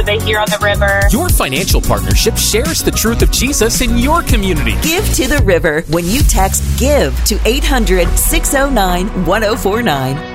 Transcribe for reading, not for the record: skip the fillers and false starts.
the Here on the River. Your financial partnership shares the truth of Jesus in your community. Give to the River when you text GIVE to 800-609-1049.